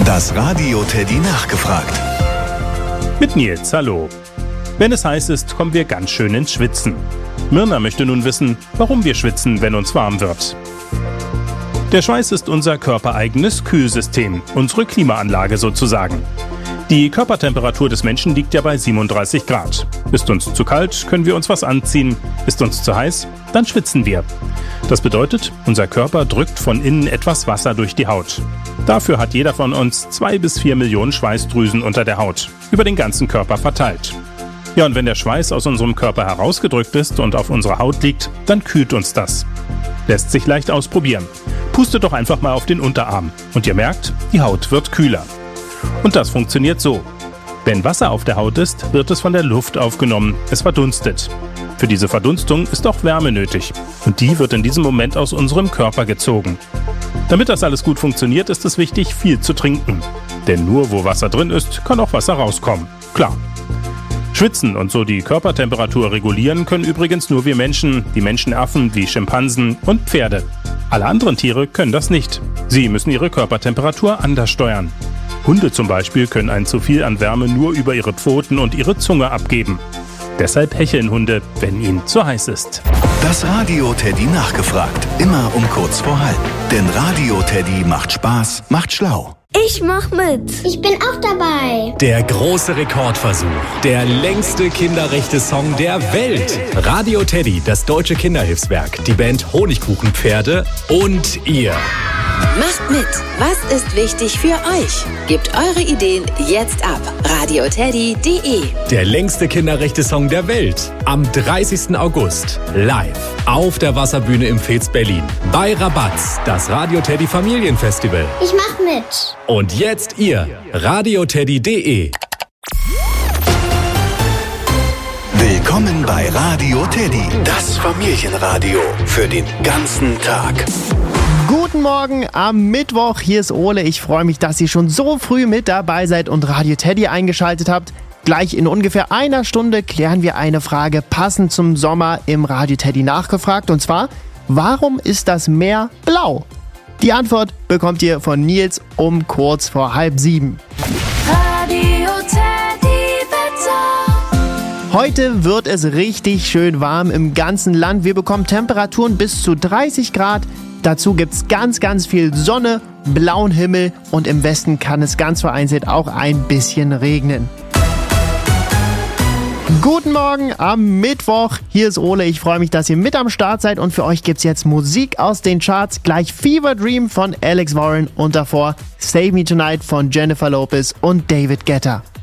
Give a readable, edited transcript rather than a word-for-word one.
Das Radio Teddy nachgefragt. Mit Nils, hallo. Wenn es heiß ist, kommen wir ganz schön ins Schwitzen. Mirna möchte nun wissen, warum wir schwitzen, wenn uns warm wird. Der Schweiß ist unser körpereigenes Kühlsystem, unsere Klimaanlage sozusagen. Die Körpertemperatur des Menschen liegt ja bei 37 Grad. Ist uns zu kalt, können wir uns was anziehen. Ist uns zu heiß, dann schwitzen wir. Das bedeutet, unser Körper drückt von innen etwas Wasser durch die Haut. Dafür hat jeder von uns 2 bis 4 Millionen Schweißdrüsen unter der Haut, über den ganzen Körper verteilt. Ja, und wenn der Schweiß aus unserem Körper herausgedrückt ist und auf unserer Haut liegt, dann kühlt uns das. Lässt sich leicht ausprobieren. Pustet doch einfach mal auf den Unterarm und ihr merkt, die Haut wird kühler. Und das funktioniert so. Wenn Wasser auf der Haut ist, wird es von der Luft aufgenommen, es verdunstet. Für diese Verdunstung ist auch Wärme nötig und die wird in diesem Moment aus unserem Körper gezogen. Damit das alles gut funktioniert, ist es wichtig, viel zu trinken. Denn nur wo Wasser drin ist, kann auch Wasser rauskommen. Klar. Schwitzen und so die Körpertemperatur regulieren können übrigens nur wir Menschen, die Menschenaffen wie Schimpansen und Pferde. Alle anderen Tiere können das nicht. Sie müssen ihre Körpertemperatur anders steuern. Hunde zum Beispiel können ein zu viel an Wärme nur über ihre Pfoten und ihre Zunge abgeben. Deshalb hecheln Hunde, wenn ihnen zu heiß ist. Das Radio Teddy nachgefragt. Immer um kurz vor halb. Denn Radio Teddy macht Spaß, macht schlau. Ich mach mit. Ich bin auch dabei. Der große Rekordversuch. Der längste Kinderrechte-Song der Welt. Radio Teddy, das deutsche Kinderhilfswerk, die Band Honigkuchenpferde und ihr. Macht mit. Was ist wichtig für euch? Gebt eure Ideen jetzt ab. radioteddy.de. Der längste Kinderrechte-Song der Welt. Am 30. August. Live. Auf der Wasserbühne im Fez Berlin. Bei Rabatz. Das Radio Teddy Familienfestival. Ich mach mit. Und jetzt ihr. radioteddy.de. Willkommen bei Radio Teddy. Das Familienradio für den ganzen Tag. Guten Morgen am Mittwoch, hier ist Ole. Ich freue mich, dass ihr schon so früh mit dabei seid und Radio Teddy eingeschaltet habt. Gleich in ungefähr einer Stunde klären wir eine Frage passend zum Sommer im Radio Teddy nachgefragt. Und zwar, warum ist das Meer blau? Die Antwort bekommt ihr von Nils um kurz vor 6:30. Radio Teddy Wetter. Heute wird es richtig schön warm im ganzen Land. Wir bekommen Temperaturen bis zu 30 Grad. Dazu gibt's ganz viel Sonne, blauen Himmel und im Westen kann es ganz vereinzelt auch ein bisschen regnen. Guten Morgen am Mittwoch, hier ist Ole. Ich freue mich, dass ihr mit am Start seid und für euch gibt's jetzt Musik aus den Charts. Gleich Fever Dream von Alex Warren und davor Save Me Tonight von Jennifer Lopez und David Guetta.